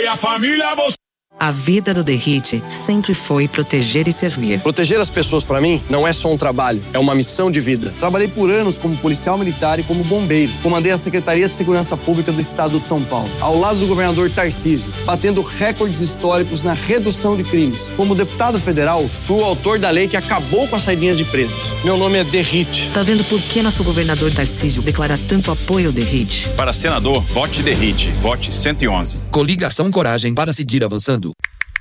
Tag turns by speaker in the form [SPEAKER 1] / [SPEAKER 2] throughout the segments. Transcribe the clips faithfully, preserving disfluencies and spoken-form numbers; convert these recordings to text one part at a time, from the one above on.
[SPEAKER 1] e a família você.
[SPEAKER 2] A vida do Derrite sempre foi proteger e servir.
[SPEAKER 3] Proteger as pessoas, pra mim, não é só um trabalho, é uma missão de vida.
[SPEAKER 4] Trabalhei por anos como policial militar e como bombeiro. Comandei a Secretaria de Segurança Pública do Estado de São Paulo, ao lado do governador Tarcísio, batendo recordes históricos na redução de crimes. Como deputado federal,
[SPEAKER 3] fui o autor da lei que acabou com as saidinhas de presos. Meu nome é Derrite.
[SPEAKER 2] Tá vendo por que nosso governador Tarcísio declara tanto apoio ao Derrite?
[SPEAKER 5] Para senador, vote Derrite. Vote cento e onze.
[SPEAKER 6] Coligação Coragem para seguir avançando.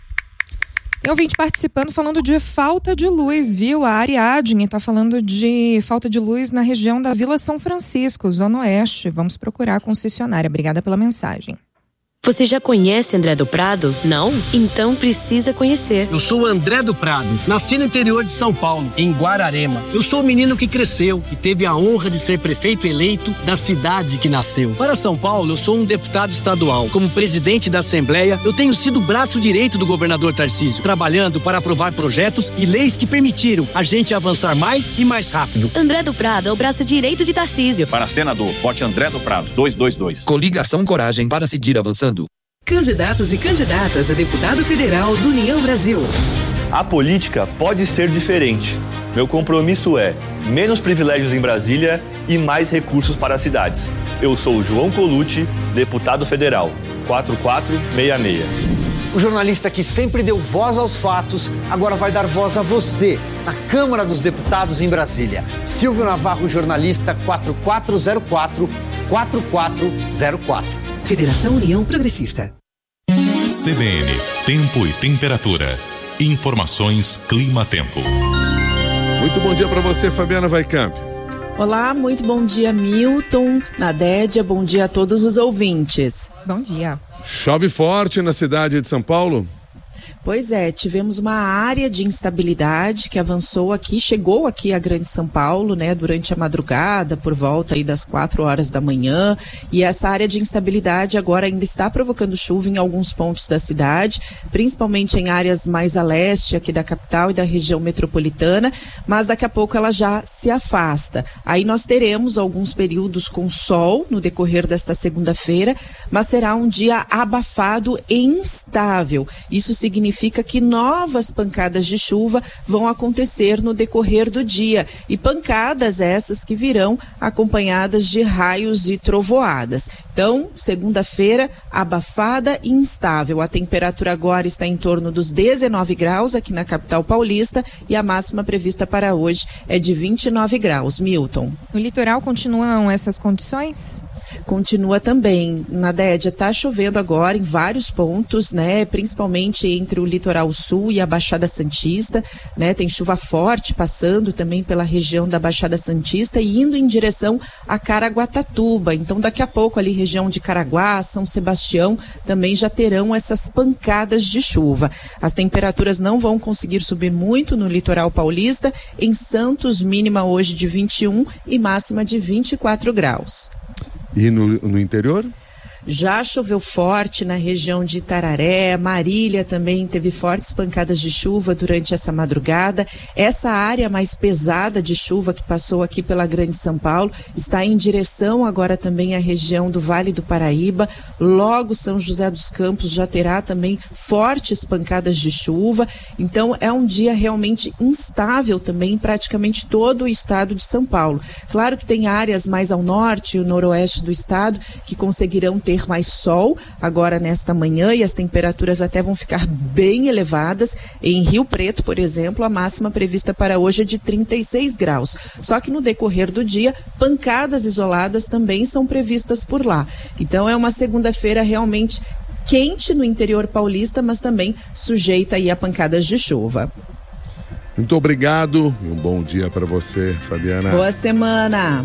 [SPEAKER 7] Tem ouvinte participando falando de falta de luz, viu? A Ariadne está falando de falta de luz na região da Vila São Francisco, Zona Oeste. Vamos procurar a concessionária. Obrigada pela mensagem.
[SPEAKER 8] Você já conhece André do Prado? Não? Então precisa conhecer.
[SPEAKER 9] Eu sou o André do Prado, nasci no interior de São Paulo, em Guararema. Eu sou o menino que cresceu e teve a honra de ser prefeito eleito da cidade que nasceu. Para São Paulo, eu sou um deputado estadual. Como presidente da Assembleia, eu tenho sido o braço direito do governador Tarcísio, trabalhando para aprovar projetos e leis que permitiram a gente avançar mais e mais rápido.
[SPEAKER 8] André do Prado é o braço direito de Tarcísio.
[SPEAKER 5] Para senador, vote André do Prado, duzentos e vinte e dois.
[SPEAKER 6] Coligação Coragem para seguir avançando.
[SPEAKER 2] Candidatos e candidatas a deputado federal do União Brasil.
[SPEAKER 10] A política pode ser diferente. Meu compromisso é menos privilégios em Brasília e mais recursos para as cidades. Eu sou João Colucci, deputado federal, quatro quatro seis seis.
[SPEAKER 11] O jornalista que sempre deu voz aos fatos, agora vai dar voz a você, na Câmara dos Deputados em Brasília. Silvio Navarro, jornalista quatro quatro zero quatro, quatro quatro zero quatro.
[SPEAKER 2] Federação União Progressista.
[SPEAKER 12] C B N, tempo e temperatura. Informações Clima-Tempo.
[SPEAKER 13] Muito bom dia para você, Fabiana Vaicamp.
[SPEAKER 14] Olá, muito bom dia, Milton, Nadédia, bom dia a todos os ouvintes.
[SPEAKER 7] Bom dia.
[SPEAKER 13] Chove forte na cidade de São Paulo?
[SPEAKER 14] Pois é, tivemos uma área de instabilidade que avançou aqui, chegou aqui a Grande São Paulo, né, durante a madrugada, por volta aí das quatro horas da manhã, e essa área de instabilidade agora ainda está provocando chuva em alguns pontos da cidade, principalmente em áreas mais a leste aqui da capital e da região metropolitana, mas daqui a pouco ela já se afasta. Aí nós teremos alguns períodos com sol no decorrer desta segunda-feira, mas será um dia abafado e instável. Isso significa Significa que novas pancadas de chuva vão acontecer no decorrer do dia, e pancadas essas que virão acompanhadas de raios e trovoadas. Então, segunda-feira, abafada e instável. A temperatura agora está em torno dos dezenove graus aqui na capital paulista e a máxima prevista para hoje é de vinte e nove graus. Milton.
[SPEAKER 7] No litoral continuam essas condições?
[SPEAKER 14] Continua também. Nadédia, está chovendo agora em vários pontos, né? Principalmente entre o litoral sul e a Baixada Santista, né? Tem chuva forte passando também pela região da Baixada Santista e indo em direção a Caraguatatuba. Então, daqui a pouco ali região de Caraguá, São Sebastião, também já terão essas pancadas de chuva. As temperaturas não vão conseguir subir muito no litoral paulista. Em Santos, mínima hoje de vinte e um e máxima de vinte e quatro graus.
[SPEAKER 13] E no, no interior?
[SPEAKER 14] Já choveu forte na região de Itararé, Marília também teve fortes pancadas de chuva durante essa madrugada. Essa área mais pesada de chuva que passou aqui pela Grande São Paulo está em direção agora também à região do Vale do Paraíba. Logo São José dos Campos já terá também fortes pancadas de chuva. Então é um dia realmente instável também em praticamente todo o estado de São Paulo. Claro que tem áreas mais ao norte e o noroeste do estado que conseguirão ter ter mais sol agora nesta manhã e as temperaturas até vão ficar bem elevadas. Em Rio Preto, por exemplo, a máxima prevista para hoje é de trinta e seis graus. Só que no decorrer do dia, pancadas isoladas também são previstas por lá. Então é uma segunda-feira realmente quente no interior paulista, mas também sujeita aí a pancadas de chuva.
[SPEAKER 13] Muito obrigado e um bom dia para você, Fabiana.
[SPEAKER 14] Boa semana.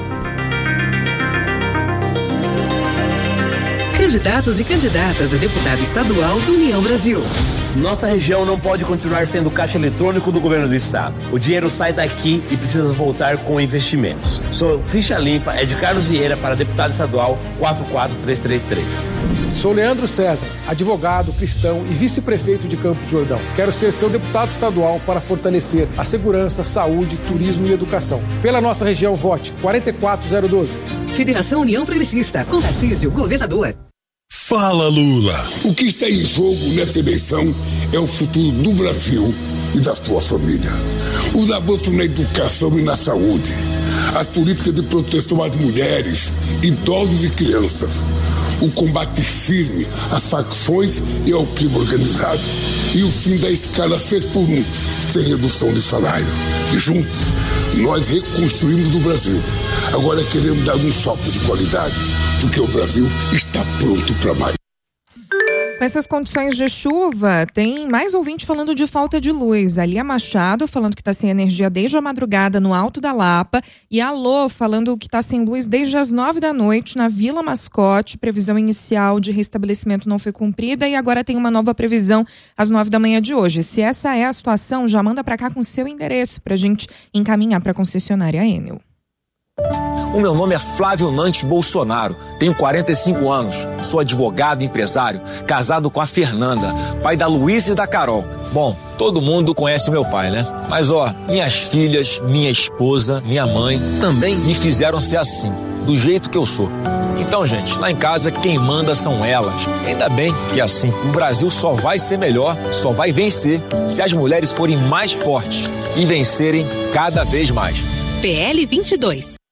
[SPEAKER 2] Candidatos e candidatas a deputado estadual do União Brasil.
[SPEAKER 15] Nossa região não pode continuar sendo caixa eletrônico do governo do estado. O dinheiro sai daqui e precisa voltar com investimentos. Sou ficha limpa, é de Carlos Vieira para deputado estadual quatro quatro três três três.
[SPEAKER 16] Sou Leandro César, advogado, cristão e vice-prefeito de Campos do Jordão. Quero ser seu deputado estadual para fortalecer a segurança, saúde, turismo e educação. Pela nossa região, vote quatro quatro zero um dois.
[SPEAKER 2] Federação União Progressista, com Tarcísio, governador.
[SPEAKER 1] Fala, Lula! O que está em jogo nessa eleição é o futuro do Brasil e da sua família. Os avanços na educação e na saúde, as políticas de proteção às mulheres, idosos e crianças, o combate firme às facções e ao crime organizado e o fim da escala seis por um, sem redução de salário. E juntos, nós reconstruímos o Brasil. Agora queremos dar um salto de qualidade, porque o Brasil está pronto para mais.
[SPEAKER 7] Com essas condições de chuva, tem mais ouvinte falando de falta de luz. A Lia Machado falando que está sem energia desde a madrugada no Alto da Lapa. E a Lô falando que está sem luz desde as nove da noite na Vila Mascote. Previsão inicial de restabelecimento não foi cumprida e agora tem uma nova previsão às nove da manhã de hoje. Se essa é a situação, já manda para cá com seu endereço para a gente encaminhar para a concessionária Enel.
[SPEAKER 17] O meu nome é Flávio Nantes Bolsonaro, tenho quarenta e cinco anos, sou advogado e empresário, casado com a Fernanda, pai da Luísa e da Carol. Bom, todo mundo conhece meu pai, né? Mas ó, minhas filhas, minha esposa, minha mãe também me fizeram ser assim, do jeito que eu sou. Então, gente, lá em casa quem manda são elas. Ainda bem que é assim, o Brasil só vai ser melhor, só vai vencer se as mulheres forem mais fortes e vencerem cada vez mais.
[SPEAKER 2] P L vinte e dois.